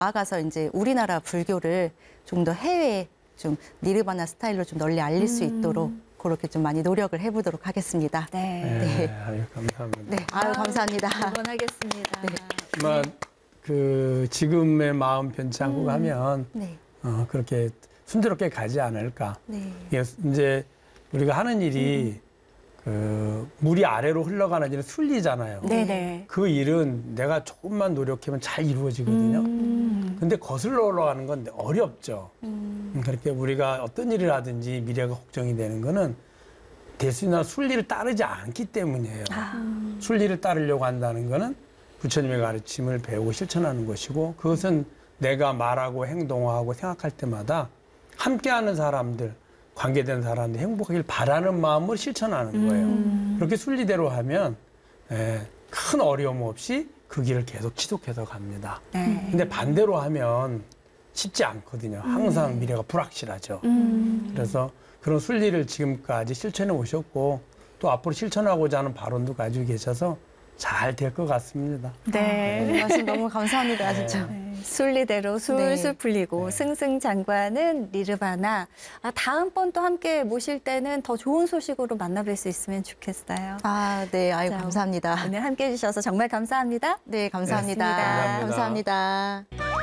나아가서 이제 우리나라 불교를 좀 더 해외에 좀 니르바나 스타일로 좀 널리 알릴 수 있도록 그렇게 좀 많이 노력을 해보도록 하겠습니다. 네. 아유, 감사합니다. 네, 아유 감사합니다. 응원하겠습니다. 네. 정말 그 지금의 마음 변치 않고 가면 네, 그렇게 순조롭게 가지 않을까. 네, 이제 우리가 하는 일이 그 물이 아래로 흘러가는 일은 순리잖아요. 네네. 그 일은 내가 조금만 노력하면 잘 이루어지거든요. 근데 거슬러 올라가는 건 어렵죠. 그렇게 우리가 어떤 일을 하든지 미래가 걱정이 되는 거는 대수나 순리를 따르지 않기 때문이에요. 순리를 따르려고 한다는 거는 부처님의 가르침을 배우고 실천하는 것이고, 그것은 내가 말하고 행동하고 생각할 때마다 함께하는 사람들, 관계된 사람들 행복하길 바라는 마음을 실천하는 거예요. 그렇게 순리대로 하면 큰 어려움 없이 그 길을 계속 지속해서 갑니다. 네. 근데 반대로 하면 쉽지 않거든요. 항상 미래가 불확실하죠. 그래서 그런 순리를 지금까지 실천해 오셨고, 또 앞으로 실천하고자 하는 발언도 가지고 계셔서 잘 될 것 같습니다. 네. 말씀 너무 감사합니다, 진짜. 네, 순리대로 술술 네. 풀리고 네. 승승장구하는 니르바나. 다음번 또 함께 모실 때는 더 좋은 소식으로 만나뵐 수 있으면 좋겠어요. 아, 네, 아유 자, 감사합니다. 오늘 함께 해주셔서 정말 감사합니다. 네, 감사합니다. 네, 감사합니다. 감사합니다.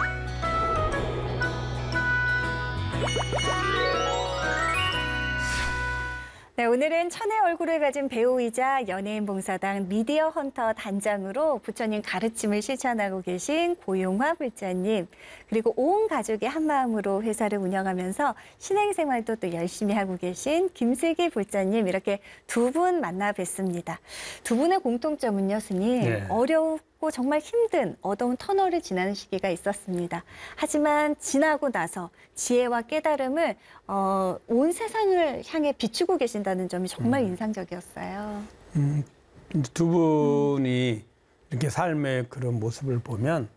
네, 오늘은 천의 얼굴을 가진 배우이자 연예인 봉사당 미디어 헌터 단장으로 부처님 가르침을 실천하고 계신 고용화 불자님, 그리고 온 가족이 한마음으로 회사를 운영하면서 신행생활도 또 열심히 하고 계신 김슬기 불자님, 이렇게 두 분 만나 뵀습니다. 두 분의 공통점은요, 스님, 네. 어렵고 정말 힘든 어두운 터널을 지나는 시기가 있었습니다. 하지만 지나고 나서 지혜와 깨달음을 온 세상을 향해 비추고 계신다는 점이 정말 인상적이었어요. 두 분이 이렇게 삶의 그런 모습을 보면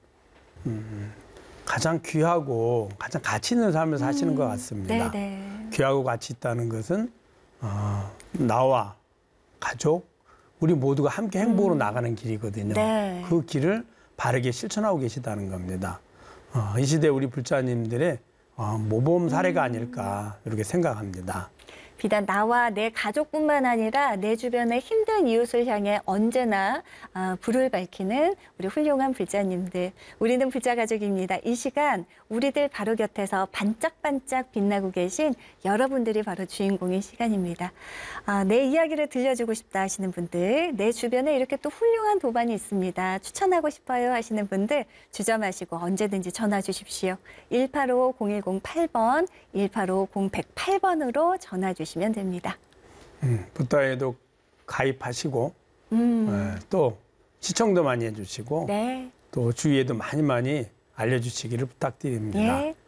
가장 귀하고 가장 가치 있는 삶을 사시는 것 같습니다. 네네. 귀하고 가치 있다는 것은 나와 가족, 우리 모두가 함께 행복으로 나가는 길이거든요. 네. 그 길을 바르게 실천하고 계시다는 겁니다. 이 시대 우리 불자님들의 모범 사례가 아닐까 이렇게 생각합니다. 비단 나와 내 가족뿐만 아니라 내 주변의 힘든 이웃을 향해 언제나 불을 밝히는 우리 훌륭한 불자님들. 우리는 불자 가족입니다. 이 시간 우리들 바로 곁에서 반짝반짝 빛나고 계신 여러분들이 바로 주인공인 시간입니다. 내 이야기를 들려주고 싶다 하시는 분들, 내 주변에 이렇게 또 훌륭한 도반이 있습니다. 추천하고 싶어요 하시는 분들 주저 마시고 언제든지 전화 주십시오. 185-0108번, 185-0108번으로 전화 주시면 됩니다. 부타에도 가입하시고 또 시청도 많이 해주시고 네. 또 주위에도 많이 알려주시기를 부탁드립니다. 예.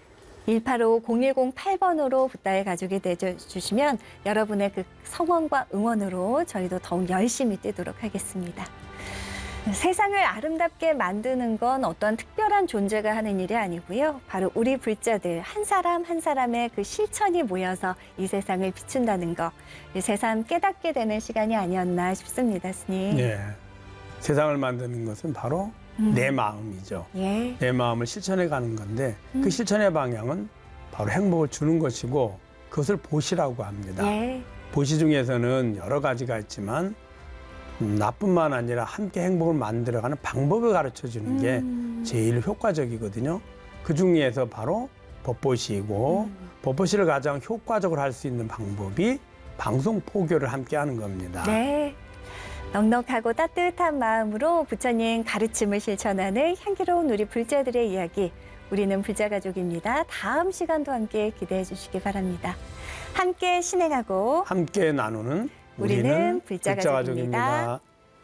185-0108번으로 부타의 가족이 되어주시면 여러분의 그 성원과 응원으로 저희도 더욱 열심히 뛰도록 하겠습니다. 세상을 아름답게 만드는 건 어떤 특별한 존재가 하는 일이 아니고요. 바로 우리 불자들 한 사람 한 사람의 그 실천이 모여서 이 세상을 비춘다는 거. 새삼 깨닫게 되는 시간이 아니었나 싶습니다, 스님. 예. 세상을 만드는 것은 바로 내 마음이죠. 예. 내 마음을 실천해 가는 건데 그 실천의 방향은 바로 행복을 주는 것이고 그것을 보시라고 합니다. 예. 보시 중에서는 여러 가지가 있지만 나뿐만 아니라 함께 행복을 만들어가는 방법을 가르쳐 주는 게 제일 효과적이거든요. 그 중에서 바로 법보시이고 법보시를 가장 효과적으로 할 수 있는 방법이 방송 포교를 함께 하는 겁니다. 네. 넉넉하고 따뜻한 마음으로 부처님 가르침을 실천하는 향기로운 우리 불자들의 이야기. 우리는 불자 가족입니다. 다음 시간도 함께 기대해 주시기 바랍니다. 함께 신행하고 함께 나누는 우리는 불자 불자 가족입니다.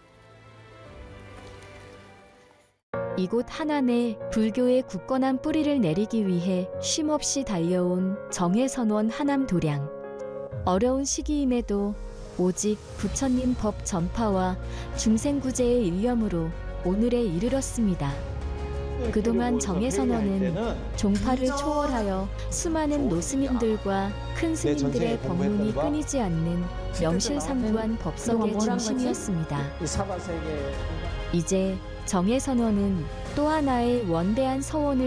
이곳 하남에 불교의 굳건한 뿌리를 내리기 위해 쉼없이 달려온 정해선원 하남도량. 어려운 시기임에도 오직 부처님 법 전파와 중생구제의 일념으로 오늘에 이르렀습니다. 그동안 정해선원은 종파를 초월하여 수많은 노스님들과 큰 스님들의 법문이 끊이지 않는 명실상부한 법석의 중심이었습니다. 이제 정해선원은 또 하나의 원대한 서원을